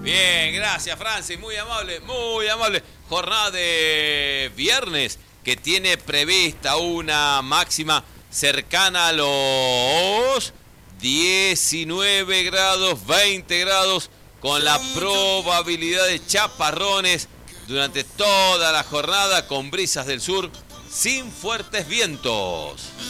Bien, gracias Francis, muy amable, muy amable. Jornada de viernes que tiene prevista una máxima cercana a los 19 grados, 20 grados, con la probabilidad de chaparrones durante toda la jornada, con brisas del sur sin fuertes vientos.